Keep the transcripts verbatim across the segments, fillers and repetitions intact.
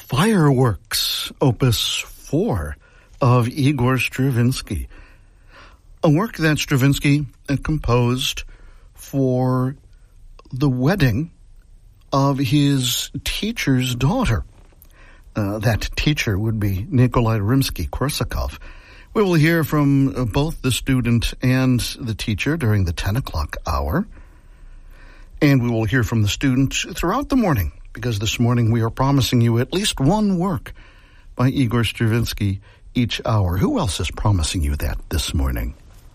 Fireworks, Opus four of Igor Stravinsky, a work that Stravinsky composed for the wedding of his teacher's daughter. Uh, that teacher would be Nikolai Rimsky-Korsakov. We will hear from uh, both the student and the teacher during the ten o'clock hour. And we will hear from the student throughout the morning, because this morning we are promising you at least one work by Igor Stravinsky each hour. Who else is promising you that this morning?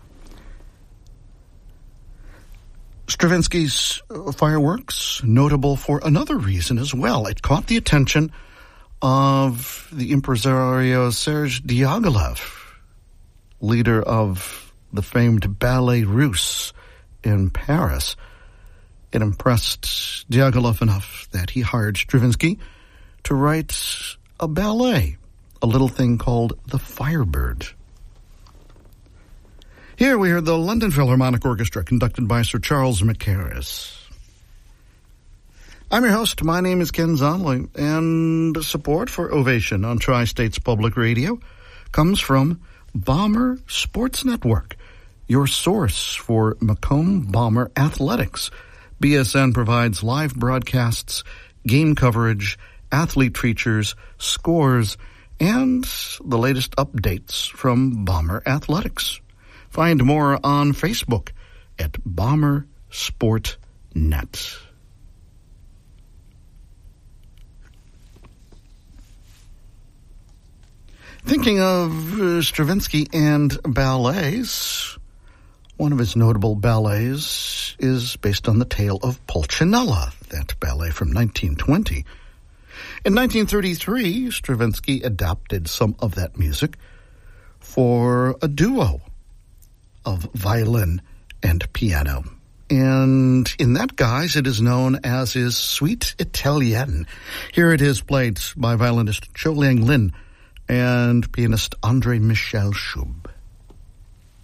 Stravinsky's uh, Fireworks, notable for another reason as well. It caught the attention of the impresario Serge Diaghilev, leader of the famed Ballet Russe in Paris. It impressed Diaghilev enough that he hired Stravinsky to write a ballet, a little thing called The Firebird. Here we heard the London Philharmonic Orchestra, conducted by Sir Charles Mackerras. I'm your host. My name is Ken Zonley, and support for Ovation on Tri-States Public Radio comes from Bomber Sports Network, your source for Macomb Bomber athletics. B S N provides live broadcasts, game coverage, athlete features, scores, and the latest updates from Bomber athletics. Find more on Facebook at Bomber Sport Net. Thinking of uh, Stravinsky and ballets, one of his notable ballets is based on the tale of Pulcinella, that ballet from nineteen twenty. In nineteen thirty-three, Stravinsky adapted some of that music for a duo of violin and piano. And in that guise, it is known as his Suite Italienne. Here it is played by violinist Zhou Lianglin and pianist André Michel Schub.